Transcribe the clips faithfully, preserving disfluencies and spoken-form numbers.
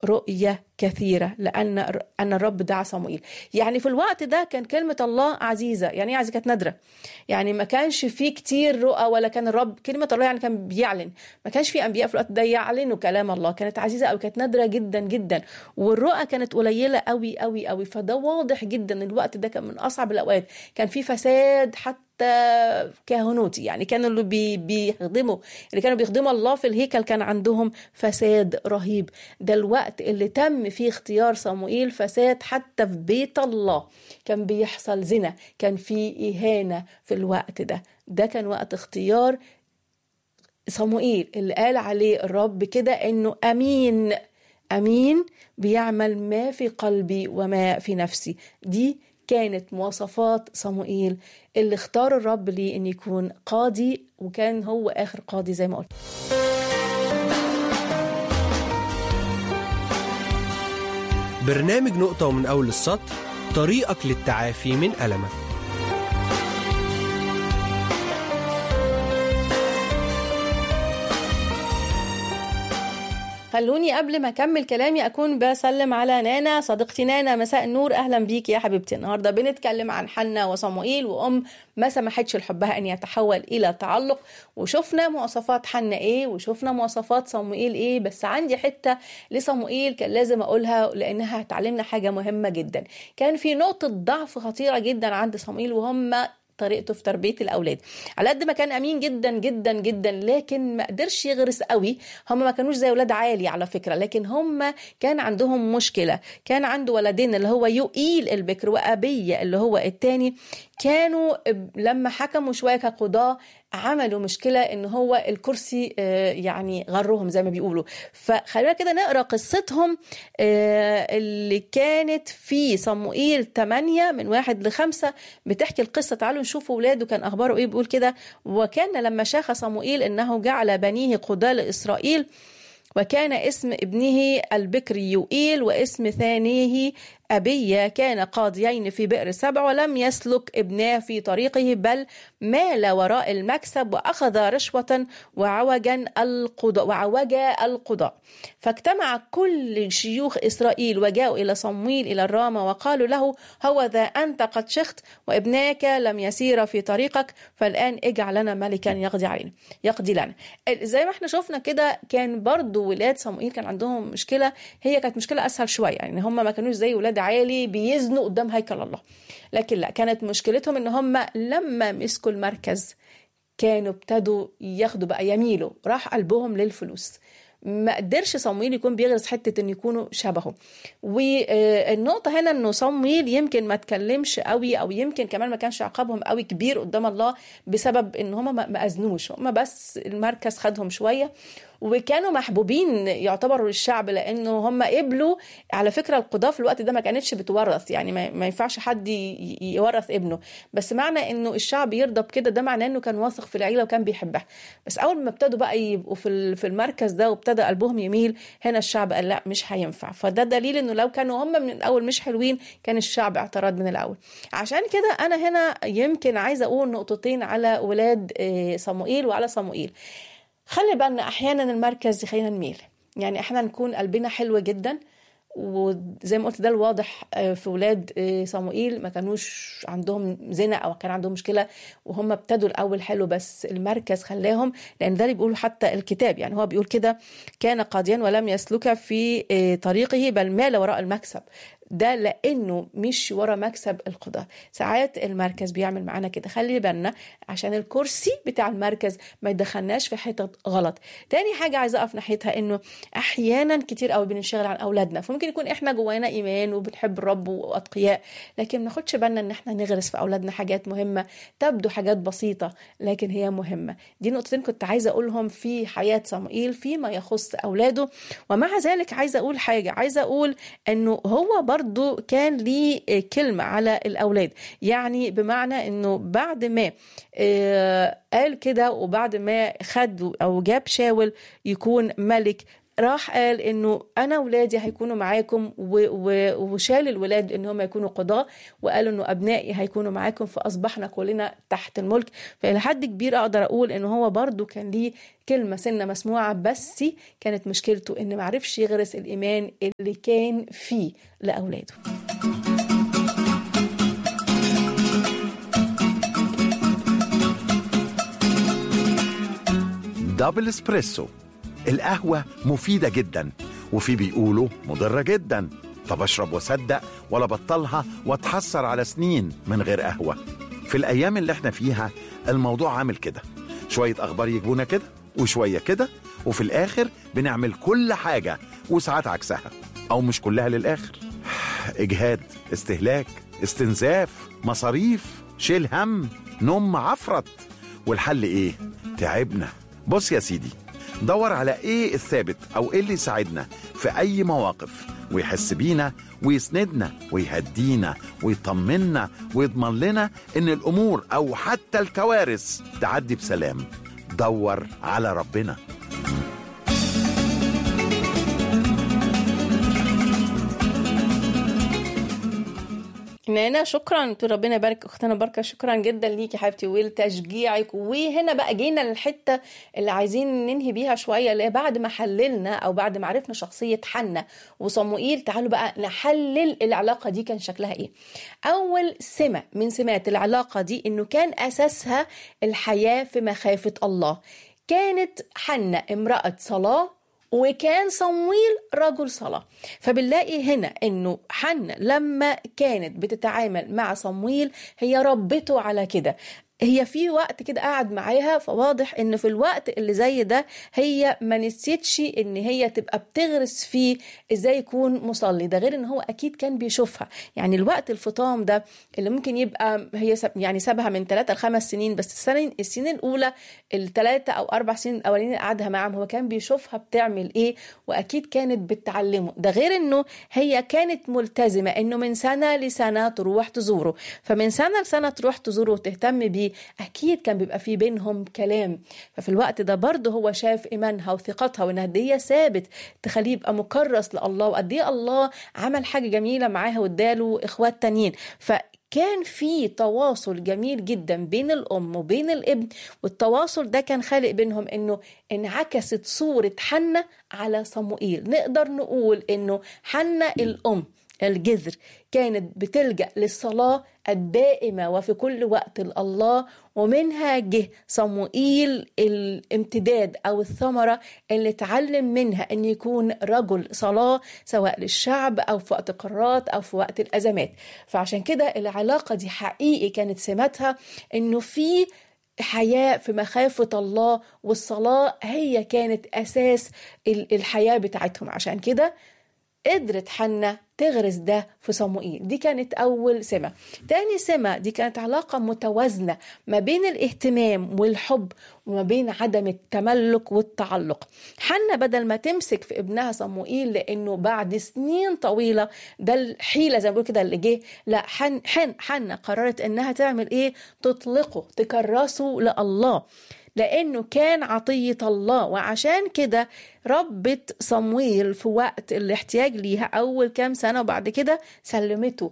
رؤية كثيرة لأن أن الرب دعا صموئيل. يعني في الوقت ده كان كلمة الله عزيزة. يعني ايه عزيزة؟ كانت نادرة. يعني ما كانش فيه كتير رؤى، ولا كان الرب كلمة الله يعني كان بيعلن. ما كانش فيه أنبياء في الوقت ده يعلنوا كلام الله. كانت عزيزة أو كانت نادرة جدا جدا، والرؤى كانت قليلة قوي قوي قوي. فده واضح جدا الوقت ده كان من أصعب الأوقات. كان فيه فساد حتى كهنوتي. يعني كانوا اللي بي بيخدموا اللي كانوا بيخدموا الله في الهيكل كان عندهم فساد رهيب. ده الوقت اللي تم فيه اختيار صموئيل فساد حتى في بيت الله. كان بيحصل زنا، كان فيه إهانة في الوقت ده. ده كان وقت اختيار صموئيل اللي قال عليه الرب كده إنه أمين أمين بيعمل ما في قلبي وما في نفسي. دي كانت مواصفات صموئيل اللي اختار الرب ليه ان يكون قاضي، وكان هو اخر قاضي زي ما قلت. برنامج نقطة ومن اول السطر، طريقك للتعافي من ألمك. خلوني قبل ما أكمل كلامي أكون بسلم على نانا صديقتي. نانا مساء النور، أهلا بيك يا حبيبتي. النهاردة بنتكلم عن حنا وصموئيل، وأم ما سمحتش لحبها أن يتحول إلى تعلق. وشفنا مواصفات حنا إيه وشفنا مواصفات صموئيل إيه، بس عندي حتة لصموئيل كان لازم أقولها لأنها هتعلمنا حاجة مهمة جدا. كان في نقطة ضعف خطيرة جدا عند صموئيل، وهم طريقته في تربية الأولاد. على قد ما كان أمين جدا جدا جدا، لكن ما قدرش يغرس قوي. هم ما كانوش زي ولاد عالي على فكرة، لكن هم كان عندهم مشكلة. كان عنده ولدين اللي هو يوئيل البكر وأبية اللي هو التاني. كانوا لما حكموا شوية كقضاء عملوا مشكلة ان هو الكرسي يعني غرهم زي ما بيقولوا. فخلينا كده نقرأ قصتهم اللي كانت في صموئيل ثمانية من واحد لخمسة. بتحكي القصة. تعالوا نشوف ولاده كان أخباره ايه. بيقول كده: وكان لما شاخ صموئيل انه جعل بنيه قضاة لإسرائيل، وكان اسم ابنه البكر يوئيل واسم ثانيه أبية، كان قاضيين في بئر سبع، ولم يسلك ابناه في طريقه، بل مال وراء المكسب وأخذ رشوة وعوجا القضاء وعوج القضاء. فاجتمع كل شيوخ إسرائيل وجاءوا إلى صموئيل إلى الرامة وقالوا له: هوذا أنت قد شخت وابناك لم يسير في طريقك، فالآن اجعل لنا ملكا يقضي علينا يقضي لنا. زي ما احنا شفنا كده، كان برضو ولاد صموئيل كان عندهم مشكلة. هي كانت مشكلة أسهل شوية، يعني هم ما كانوش زي ولاد عالي بيزنوا قدام هيكل الله، لكن لا، كانت مشكلتهم ان هم لما مسكوا المركز كانوا ابتدوا ياخدوا بقى يميلوا، راح قلبهم للفلوس. ما قدرش صموئيل يكون بيغرس حتة ان يكونوا شبهه. والنقطة هنا انه صموئيل يمكن ما تكلمش قوي، او يمكن كمان ما كانش عقابهم قوي كبير قدام الله، بسبب ان هم ما اذنوش. هم بس المركز خدهم شوية، وكانوا محبوبين يعتبروا للشعب، لانه هم قبلوا. على فكرة القضاة في الوقت ده ما كانتش بتورث، يعني ما ينفعش حد يورث ابنه، بس معنى انه الشعب يرضى بكده ده معناه انه كان واثق في العيلة وكان بيحبها. بس اول ما ابتدوا بقى يبقوا في في المركز ده وابتدى قلبهم يميل، هنا الشعب قال لا مش هينفع. فده دليل انه لو كانوا هم من الاول مش حلوين كان الشعب اعترض من الاول. عشان كده انا هنا يمكن عايزة اقول نقطتين على ولاد صموئيل وعلى صموئيل. خلي بالنا احيانا المركز يخلينا نميل، يعني احنا نكون قلبنا حلو جدا، وزي ما قلت ده الواضح في ولاد صموئيل. ما كانوش عندهم زنا او كان عندهم مشكله، وهم ابتدوا الاول حلو، بس المركز خلاهم. لان ده اللي بيقوله حتى الكتاب، يعني هو بيقول كده: كان قاضيا ولم يسلك في طريقه، بل مال وراء المكسب. ده لانه مش ورا مكسب القضاء. ساعات المركز بيعمل معانا كده. خلي بالنا عشان الكرسي بتاع المركز ما يدخلناش في حته غلط. تاني حاجه عايزه اقف ناحيتها، انه احيانا كتير قوي بننشغل عن اولادنا. فممكن يكون احنا جوانا ايمان وبنحب الرب واتقياء، لكن ما ناخدش بالنا ان احنا نغرس في اولادنا حاجات مهمه، تبدو حاجات بسيطه لكن هي مهمه. دي نقطتين كنت عايزه اقولهم في حياه صموئيل فيما يخص اولاده. ومع ذلك عايزه اقول حاجه، عايزه اقول انه هو برضو كان ليه كلمة على الأولاد. يعني بمعنى أنه بعد ما قال كده، وبعد ما خد أو جاب شاول يكون ملك، راح قال انه انا ولادي هيكونوا معاكم وشال الولاد ان هم يكونوا قضاء، وقالوا انه ابنائي هيكونوا معاكم، فاصبحنا كلنا تحت الملك. فإلى حد كبير اقدر اقول انه هو برضو كان ليه كلمة سنة مسموعة، بس كانت مشكلته انه معرفش يغرس الايمان اللي كان فيه لاولاده. دبل اسبريسو، القهوة مفيدة جدا وفي بيقولوا مضرة جدا. طب اشرب وصدق ولا بطلها واتحسر على سنين من غير قهوة؟ في الأيام اللي احنا فيها الموضوع عامل كده، شوية أخبار يجبونا كده وشوية كده، وفي الآخر بنعمل كل حاجة وساعات عكسها، أو مش كلها للآخر. إجهاد، استهلاك، استنزاف، مصاريف، شيل هم، نوم عفرت. والحل إيه؟ تعبنا. بص يا سيدي، دور على ايه الثابت او ايه اللي يساعدنا في اي مواقف ويحس بينا ويسندنا ويهدينا ويطمنا ويضمن لنا ان الامور او حتى الكوارث تعدي بسلام. دور على ربنا. نانا شكرا، ربنا يبارك اختنا بركه، شكرا جدا ليكي حبيبتي ولتشجيعك. وهنا بقى جينا للحته اللي عايزين ننهي بيها شويه، اللي بعد ما حللنا او بعد ما عرفنا شخصيه حنا وصموئيل، تعالوا بقى نحلل العلاقه دي كان شكلها ايه. اول سمه من سمات العلاقه دي انه كان اساسها الحياه في مخافه الله. كانت حنا امراه صلاه وكان صمويل رجل صلاة. فبنلاقي هنا انه حنا لما كانت بتتعامل مع صمويل هي ربته على كده. هي في وقت كده قاعد معاها، فواضح ان في الوقت اللي زي ده هي ما نسيتش ان هي تبقى بتغرس فيه ازاي يكون مصلي. ده غير ان هو اكيد كان بيشوفها، يعني الوقت الفطام ده اللي ممكن يبقى هي سب يعني سابها من ثلاثة لخمس سنين، بس السنين السنين الاولى الثلاثه او اربع سنين الاولين اللي قعدها معاهم هو كان بيشوفها بتعمل ايه، واكيد كانت بتعلمه. ده غير انه هي كانت ملتزمه انه من سنه لسنه تروح تزوره، فمن سنه لسنه تروح تزوره وتهتم بيه، أكيد كان بيبقى في بينهم كلام. ففي الوقت ده برضه هو شاف إيمانها وثقتها وإنها هي ثابت تخليه يبقى مكرس لله، وقد إيه الله عمل حاجة جميلة معاها واداله إخوات تانيين. فكان في تواصل جميل جدا بين الأم وبين الابن، والتواصل ده كان خالق بينهم إنه انعكست صورة حنا على صموئيل. نقدر نقول إنه حنا الأم الجذر كانت بتلجأ للصلاة الدائمة وفي كل وقت لله، ومنها جه صموئيل الامتداد أو الثمرة اللي تعلم منها أن يكون رجل صلاة سواء للشعب أو في وقت قرارات أو في وقت الأزمات. فعشان كده العلاقة دي حقيقي كانت سمتها أنه في حياة في مخافة الله، والصلاة هي كانت أساس الحياة بتاعتهم. عشان كده قدرت حنا تغرس ده في صموئيل. دي كانت أول سمة. تاني سمة دي كانت علاقة متوازنة ما بين الاهتمام والحب وما بين عدم التملك والتعلق. حنا بدل ما تمسك في ابنها صموئيل لأنه بعد سنين طويلة ده الحيلة زي ما بقول كده اللي جه، لا حن حن حنا قررت إنها تعمل إيه؟ تطلقه، تكرسه لله، لأنه كان عطية الله. وعشان كده ربت صمويل في وقت الاحتياج ليها أول كام سنة، وبعد كده سلمته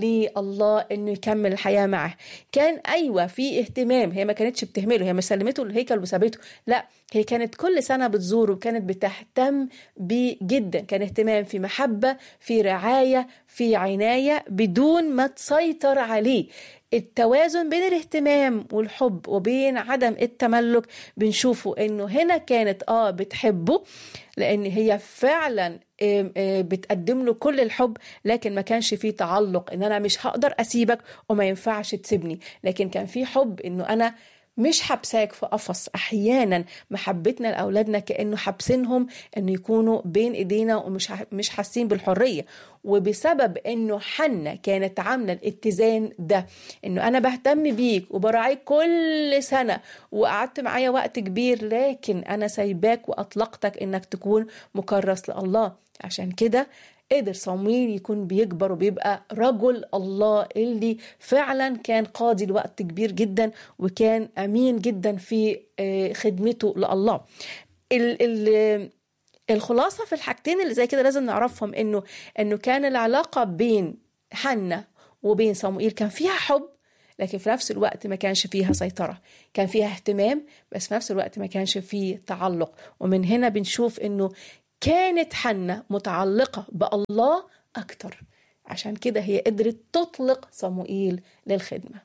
لله إنه يكمل الحياة معه. كان أيوة في اهتمام، هي ما كانتش بتهمله، هي مش سلمته الهيكل وسابته، لا هي كانت كل سنة بتزوره وكانت بتهتم بيه جدا. كان اهتمام في محبة، في رعاية، في عناية، بدون ما تسيطر عليه. التوازن بين الاهتمام والحب وبين عدم التملك بنشوفه انه هنا كانت اه بتحبه لان هي فعلا بتقدم له كل الحب، لكن ما كانش فيه تعلق ان انا مش هقدر اسيبك وما ينفعش تسيبني. لكن كان فيه حب انه انا مش حبساك في قفص. احيانا محبتنا لاولادنا كانه حبسينهم انه يكونوا بين ايدينا ومش مش حاسين بالحريه. وبسبب انه حنا كانت عامله الاتزان ده، انه انا بهتم بيك وبراعيك كل سنه وقعدت معايا وقت كبير، لكن انا سايباك واطلقتك انك تكون مكرس لله. عشان كده قدر صمويل يكون بيكبر وبيبقى رجل الله اللي فعلا كان قاضي لوقت كبير جدا وكان أمين جدا في خدمته لله. ال ال الخلاصة في الحاجتين اللي زي كده لازم نعرفهم انه انه كان العلاقة بين حنة وبين صموئيل كان فيها حب، لكن في نفس الوقت ما كانش فيها سيطرة، كان فيها اهتمام، بس في نفس الوقت ما كانش فيه تعلق. ومن هنا بنشوف انه كانت حنة متعلقة بالله اكتر، عشان كده هي قدرت تطلق صموئيل للخدمة.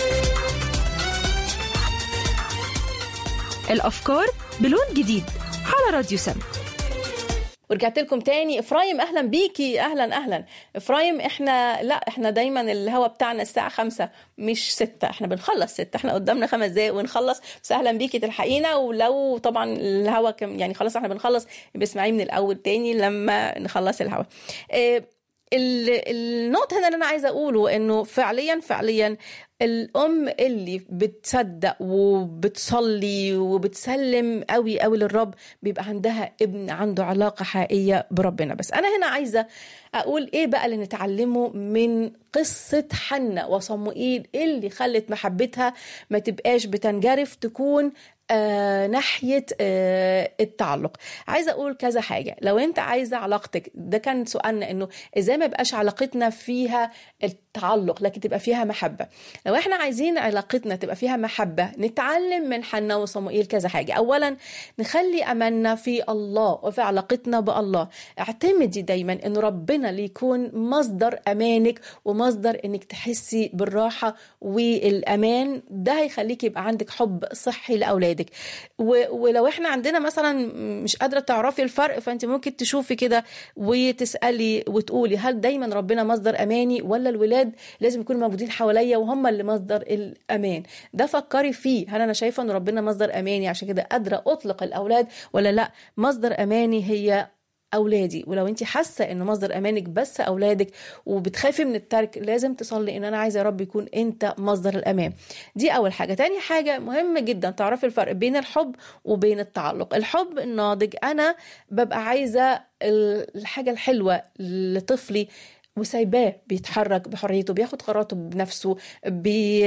الأفكار بلون جديد على راديو سما. ورجعت لكم تاني. إفرايم أهلا بيكي. أهلا أهلا إفرايم. إحنا لا إحنا دايما الهوا بتاعنا الساعة خمسة مش ستة، إحنا بنخلص ستة، إحنا قدامنا خمس دقايق ونخلص. بس أهلا بيكي تلحقينا، ولو طبعا الهوا كم يعني خلاص إحنا بنخلص، بسمعي من الأول تاني لما نخلص الهوا. إيه النقطة هنا اللي أنا عايزة أقوله إنه فعليا فعليا الأم اللي بتصدق وبتصلي وبتسلم قوي قوي للرب بيبقى عندها ابن عنده علاقة حقيقية بربنا. بس أنا هنا عايزة أقول إيه بقى اللي نتعلمه من قصة حنة وصموئيل اللي خلت محبتها ما تبقاش بتنجرف، تكون آه ناحية آه التعلق. عايزة أقول كذا حاجة. لو أنت عايزة علاقتك، ده كان سؤالنا، إنه إزاي ما بقاش علاقتنا فيها التعلق لكن تبقى فيها محبة. لو احنا عايزين علاقتنا تبقى فيها محبة، نتعلم من حنة وصموئيل كذا حاجة. أولا نخلي أملنا في الله وفي علاقتنا بالله. اعتمدي دايما إن ربنا اللي يكون مصدر أمانك ومصدر إنك تحسي بالراحة والأمان. ده هيخليك يبقى عندك حب صحي لأولادك. ولو احنا عندنا مثلا مش قادرة تعرفي الفرق، فأنت ممكن تشوفي كده وتسألي وتقولي هل دايما ربنا مصدر أماني، ولا الولاد لازم يكونوا موجودين حواليا وهم اللي مصدر الأمان؟ ده فكري فيه. هل أنا شايفة أن ربنا مصدر أماني عشان كده قادرة أطلق الأولاد، ولا لا مصدر أماني هي أولادي؟ ولو أنت حاسة إن مصدر أمانك بس أولادك وبتخافي من الترك، لازم تصلي إن أنا عايزة يا رب يكون أنت مصدر الأمان. دي أول حاجة. تاني حاجة مهمة جدا تعرفي الفرق بين الحب وبين التعلق. الحب الناضج، أنا ببقى عايزة الحاجة الحلوة لطفلي وسايباه بيتحرك بحريته، بياخد قراراته بنفسه، بي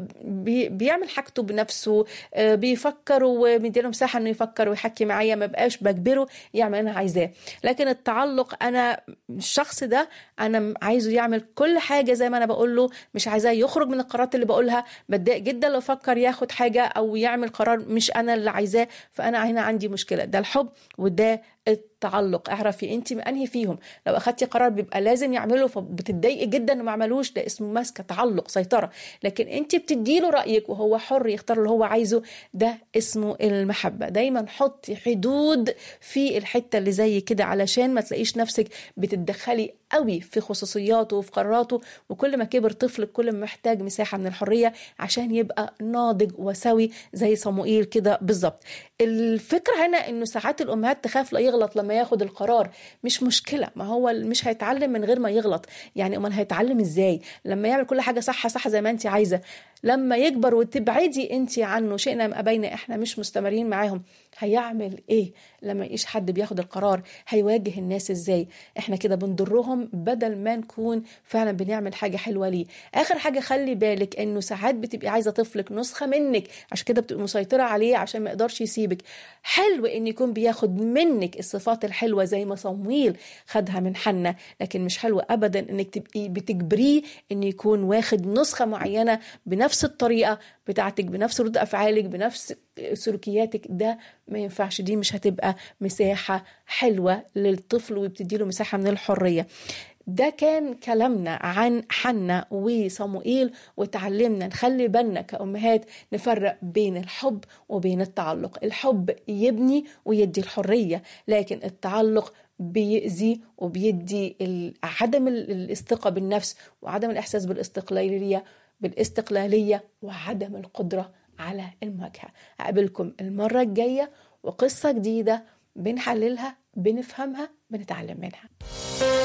بي بيعمل حاجته بنفسه، بيفكر ومديله مساحة انه يفكر ويحكي معايا، ما بقاش بجبره يعمل انا عايزاه. لكن التعلق، انا الشخص ده انا عايزه يعمل كل حاجة زي ما انا بقول له، مش عايزاه يخرج من القرارات اللي بقولها. بتضايق جدا لو فكر ياخد حاجة او يعمل قرار مش انا اللي عايزاه، فانا هنا عندي مشكلة. ده الحب وده التعلق. اعرفي انت من انهي فيهم. لو اخدتي قرار بيبقى لازم يعمله فبتتضايقي جدا انه ما عملوش، ده اسمه ماسكه تعلق سيطره. لكن انت بتديله رايك وهو حر يختار اللي هو عايزه، ده اسمه المحبه. دايما حطي حدود في الحته اللي زي كده علشان ما تلاقيش نفسك بتتدخلي قوي في خصوصياته وفي قراراته. وكل ما كبر طفلك كل ما محتاج مساحه من الحريه عشان يبقى ناضج وسوي زي صموئيل كده بالظبط. الفكره هنا انه ساعات الامهات تخاف لا يغلط لما ياخد القرار. مش مشكله، ما هو مش هيتعلم من غير ما يغلط. يعني امال هيتعلم ازاي؟ لما يعمل كل حاجه صح صح زي ما انت عايزه. لما يكبر وتبعدي انت عنه شئنا ام ابينا، احنا مش مستمرين معاهم، هيعمل ايه؟ لما يقيش حد بياخد القرار هيواجه الناس ازاي؟ احنا كده بنضرهم بدل ما نكون فعلا بنعمل حاجه حلوه ليه. اخر حاجه خلي بالك انه ساعات بتبقي عايزه طفلك نسخه منك، عشان كده بتبقي مسيطره عليه عشان ما يقدرش يسيبك. حلو ان يكون بياخد منك الصفات الحلوه زي ما صموئيل خدها من حنة، لكن مش حلو ابدا انك تبقي بتجبريه ان يكون واخد نسخه معينه بنفس الطريقه بتاعتك، بنفس رد افعالك، بنفس سلوكياتك. ده ما ينفعش. دي مش هتبقى مساحه حلوه للطفل وبتديله مساحه من الحريه. ده كان كلامنا عن حنة وصموئيل، وتعلمنا نخلي بالنا كأمهات نفرق بين الحب وبين التعلق. الحب يبني ويدي الحرية، لكن التعلق بيأذي وبيدي عدم الثقة بالنفس وعدم الإحساس بالاستقلالية بالاستقلالية وعدم القدرة على المواجهة. أقابلكم المرة الجاية وقصة جديدة بنحللها، بنفهمها، بنتعلم منها.